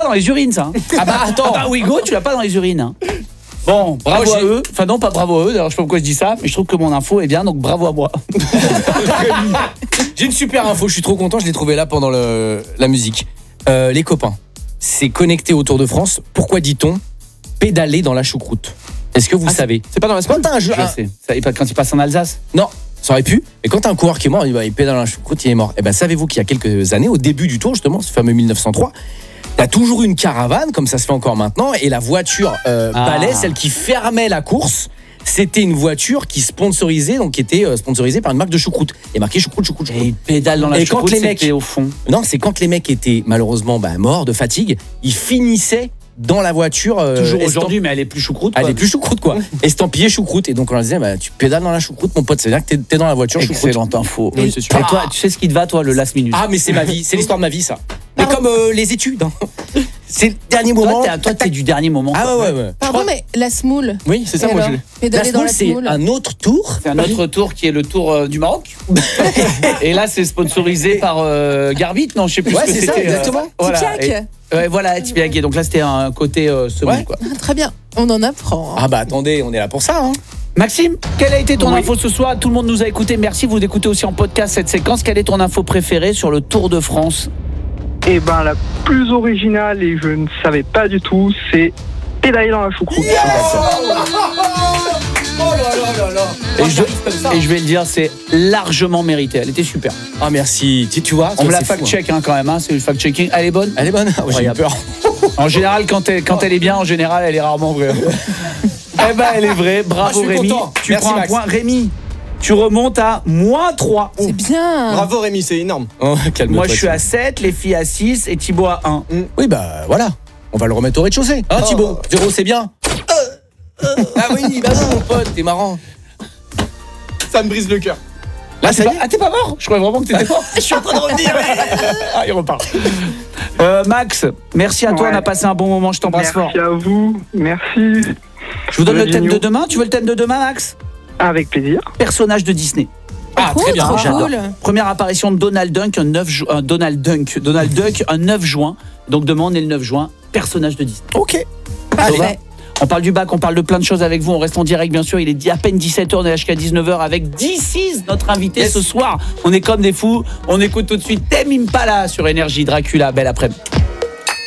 dans les urines, ça. Ah bah attends. Ah bah Ouigo, tu l'as pas dans les urines. Hein. Bon, bravo à eux. Enfin non, pas bravo à eux. D'ailleurs, je sais pas pourquoi je dis ça, mais je trouve que mon info est bien, donc bravo à moi. J'ai une super info, je suis trop content, je l'ai trouvé là pendant la musique. Les copains, c'est connecté au Tour de France. Pourquoi dit-on pédaler dans la choucroute? Est-ce que vous savez? C'est pas dans la semaine. Quand t'as un jeu, Je sais. Ça, quand il passe en Alsace. non, ça aurait pu. Mais quand t'as un coureur qui est mort, il pédale dans la choucroute, il est mort. Et ben savez-vous qu'il y a quelques années, au début du Tour justement, ce fameux 1903, t'as toujours eu une caravane, comme ça se fait encore maintenant, et la voiture balai, celle qui fermait la course, c'était une voiture qui sponsorisait, donc qui était sponsorisée par une marque de choucroute. Il y a marqué choucroute. Et il pédale dans la Et quand choucroute, les mecs- c'était au fond. Non, c'est quand les mecs étaient malheureusement morts de fatigue, ils finissaient dans la voiture. Toujours aujourd'hui, mais elle est plus choucroute. Elle est plus choucroute quoi. Estampillée choucroute. Et donc on leur disait, tu pédales dans la choucroute, mon pote, c'est-à-dire que t'es dans la voiture choucroute. Excellente info. Oui, c'est super. Et toi, tu sais ce qui te va, toi, le last minute. Ah, mais c'est ma vie, c'est l'histoire de ma vie ça. Mais comme les études, hein. C'est le dernier moment. Toi, t'es du dernier moment. Ah quoi. ouais. Pardon, mais la smoule. Oui, c'est ça, Et moi alors je l'ai. Pédaler La dans la smoule, c'est smoule. un autre tour. C'est un autre tour qui est le tour du Maroc. Et là, c'est sponsorisé par Garbit. Non, je sais plus Ouais, ce que c'est ça, c'était. exactement. Voilà. Tipiac. Voilà, Tipiac. Et donc là, c'était un côté semoule, Ouais. quoi. Ah, très bien, on en apprend. Ah bah attendez, on est là pour ça. Hein. Maxime, quelle a été ton Oui. info ce soir? Tout le monde nous a écouté. Merci, vous écoutez aussi en podcast cette séquence. Quelle est ton info préférée sur le Tour de France? Et ben la plus originale et je ne savais pas du tout, c'est pédaler dans la choucroute. Et je vais le dire, c'est largement mérité. Elle était super. Ah merci. Tu vois, On me la c'est fou, hein. fact-check quand même. C'est le fact-checking. Elle est bonne? Elle est bonne. Ah, j'ai eu peur. En général, quand elle est bien, en général, elle est rarement vraie. Eh ben, elle est vraie. Bravo, Ah, je suis Rémi. content. Tu Merci, prends un Max. point. Rémi, tu remontes à -3. C'est bien. Bravo Rémi, c'est énorme. Oh, calme-toi. Moi, je suis à 7, les filles à 6 et Thibaut à 1. Oui bah voilà. On va le remettre au rez-de-chaussée. Hein Thibaut? 0 c'est bien. Ah oui, bah non mon pote, t'es marrant. Ça me brise le cœur. Là ça y est. Ah, t'es pas mort? Je croyais vraiment que t'étais mort. Je suis en train de revenir. Ah, il repart. Max, merci à toi. Ouais. On a passé un bon moment. Je t'embrasse fort. Merci à vous, merci. Je vous donne le thème Virginie. de demain. Tu veux le thème de demain, Max? Avec plaisir. Personnage de Disney. Ah très bien. Trop J'adore. cool. Première apparition de Donald Duck, Donald Duck, un 9 juin. Donc demain, on est le 9 juin. Personnage de Disney. Ok. Parfait. On parle du bac, on parle de plein de choses avec vous. On reste en direct, bien sûr. Il est à peine 17h, on est jusqu'à 19h avec DC's, notre invité ce soir. On est comme des fous. On écoute tout de suite Tame Impala sur Énergie. Dracula, belle après-midi.